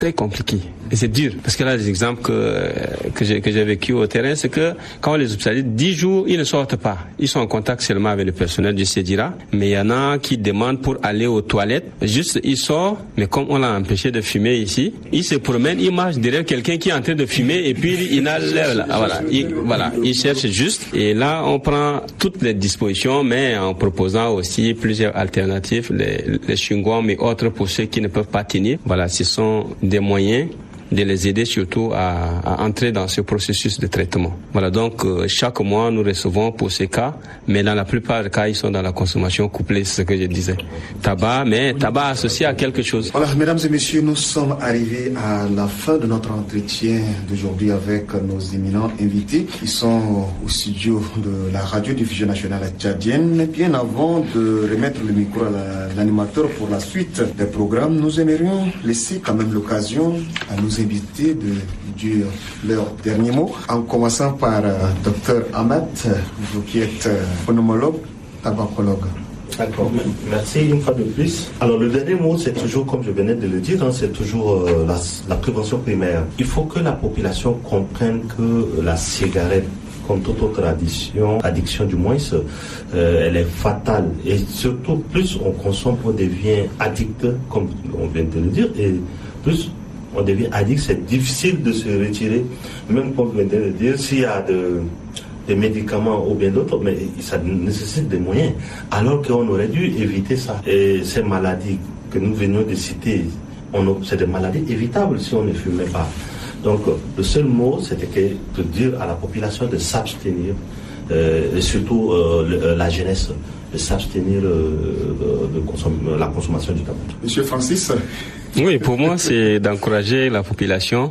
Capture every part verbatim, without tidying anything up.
très compliqué. Et c'est dur. Parce que là, les exemples que, que j'ai, que j'ai vécu au terrain, c'est que quand on les hospitalise, dix jours, ils ne sortent pas. Ils sont en contact seulement avec le personnel du CEDIRA. Mais il y en a qui demandent pour aller aux toilettes. Juste, ils sortent, mais comme on l'a empêché de fumer ici, ils se promènent, ils marchent derrière quelqu'un qui est en train de fumer et puis il a l'air là. Voilà. Il, voilà. Ils cherchent juste. Et là, on prend toutes les dispositions, mais en proposant aussi plusieurs alternatives, les, les chewing-gums et autres pour ceux qui ne peuvent pas tenir. Voilà, ce sont des moyens de les aider surtout à, à entrer dans ce processus de traitement. Voilà, donc euh, chaque mois nous recevons pour ces cas, mais dans la plupart des cas ils sont dans la consommation couplée, c'est ce que je disais. Tabac, mais tabac associé à quelque chose. Voilà, mesdames et messieurs, nous sommes arrivés à la fin de notre entretien d'aujourd'hui avec nos éminents invités qui sont au studio de la radiodiffusion nationale tchadienne. Bien avant de remettre le micro à la, l'animateur pour la suite des programmes, nous aimerions laisser quand même l'occasion à nos invités de dire leur dernier mot, en commençant par euh, docteur Ahmed, vous qui êtes euh, pneumologue, tabacologue. D'accord, merci une fois de plus. Alors le dernier mot, c'est toujours, comme je venais de le dire, hein, c'est toujours euh, la, la prévention primaire. Il faut que la population comprenne que la cigarette, comme toute autre addiction, addiction du moins, euh, elle est fatale. Et surtout, plus on consomme, on devient addict, comme on vient de le dire, et plus on devient addict, c'est difficile de se retirer, même comme vient de le dire, s'il y a de, des médicaments ou bien d'autres, mais ça nécessite des moyens, alors qu'on aurait dû éviter ça. Et ces maladies que nous venions de citer, on, c'est des maladies évitables si on ne fumait pas. Donc le seul mot, c'était que, de dire à la population de s'abstenir, euh, et surtout euh, le, la jeunesse, de s'abstenir euh, de, de consommer, la consommation du tabac. Monsieur Francis. Oui, pour moi, c'est d'encourager la population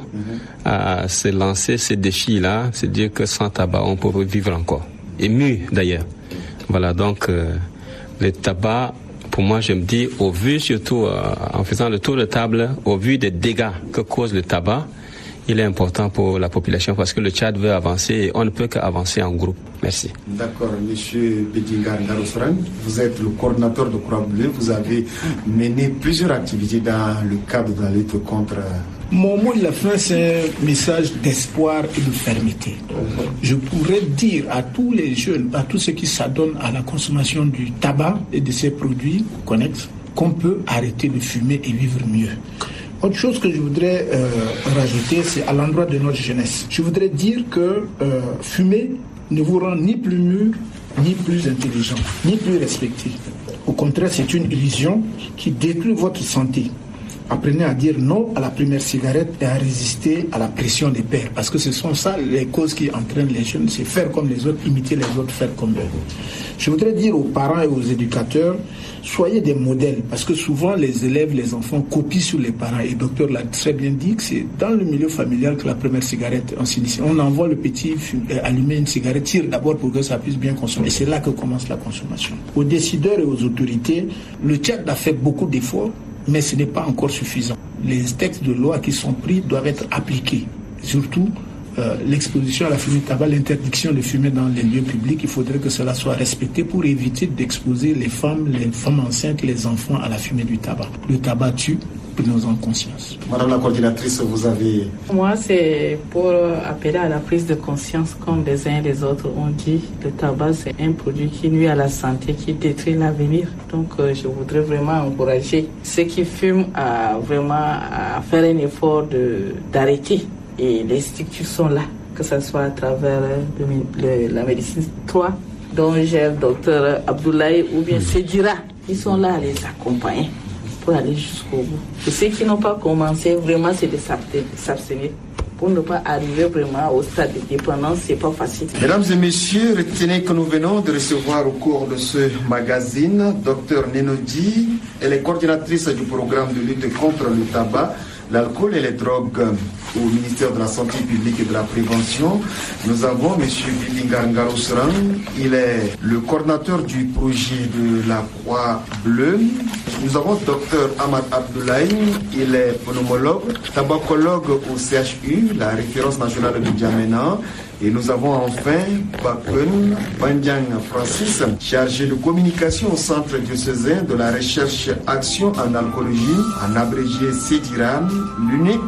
à se lancer ces défis-là, c'est dire que sans tabac, on peut vivre encore. Et mieux, d'ailleurs. Voilà, donc, euh, le tabac, pour moi, je me dis, au vu, surtout euh, en faisant le tour de table, au vu des dégâts que cause le tabac, il est important pour la population parce que le Tchad veut avancer et on ne peut qu'avancer en groupe. Merci. D'accord, monsieur Bedingar Ngarosran, vous êtes le coordinateur de Croix-Bleue, vous avez mené plusieurs activités dans le cadre de la lutte contre... Mon mot de la fin, c'est un message d'espoir et de fermeté. Je pourrais dire à tous les jeunes, à tous ceux qui s'adonnent à la consommation du tabac et de ses produits connexes, qu'on peut arrêter de fumer et vivre mieux. Autre chose que je voudrais euh, rajouter, c'est à l'endroit de notre jeunesse. Je voudrais dire que euh, fumer ne vous rend ni plus mûr, ni plus intelligent, ni plus respecté. Au contraire, c'est une illusion qui détruit votre santé. Apprenez à dire non à la première cigarette et à résister à la pression des pères. Parce que ce sont ça les causes qui entraînent les jeunes, c'est faire comme les autres, imiter les autres, faire comme eux. Je voudrais dire aux parents et aux éducateurs, soyez des modèles. Parce que souvent, les élèves, les enfants copient sur les parents. Et le docteur l'a très bien dit que c'est dans le milieu familial que la première cigarette, on s'initie. On envoie le petit allumer une cigarette, tire d'abord pour que ça puisse bien consommer. Et c'est là que commence la consommation. Aux décideurs et aux autorités, le Tchad a fait beaucoup d'efforts, mais ce n'est pas encore suffisant. Les textes de loi qui sont pris doivent être appliqués. Surtout, euh, l'exposition à la fumée de tabac, l'interdiction de fumer dans les lieux publics, il faudrait que cela soit respecté pour éviter d'exposer les femmes, les femmes enceintes, les enfants à la fumée du tabac. Le tabac tue, prenons-en conscience. Madame la coordinatrice, vous avez... Moi, c'est pour appeler à la prise de conscience, comme les uns et les autres ont dit. Le tabac, c'est un produit qui nuit à la santé, qui détruit l'avenir. Donc, euh, je voudrais vraiment encourager ceux qui fument à vraiment à faire un effort de, d'arrêter. Et les structures sont là, que ce soit à travers le, le, la médecine trois, dont j'ai le docteur Abdoulaye ou bien Cédira. Ils sont là à les accompagner pour aller jusqu'au bout. Et ceux qui n'ont pas commencé, vraiment, c'est de s'abstenir. Pour ne pas arriver vraiment au stade de dépendance, c'est pas facile. Mesdames et messieurs, retenez que nous venons de recevoir au cours de ce magazine Docteur Nenodi. Elle est coordinatrice du programme de lutte contre le tabac, l'alcool et les drogues au ministère de la Santé publique et de la Prévention. Nous avons M. Bidingar Ngarosran, il est le coordinateur du projet de la Croix-Bleue. Nous avons Dr Ahmad Abdoulaye, il est pneumologue, tabacologue au C H U, la référence nationale de Djamena. Et nous avons enfin Bakun Bandiang Francis, chargé de communication au Centre diocésain de la recherche action en alcoolologie, en abrégé CEDIRA, l'unique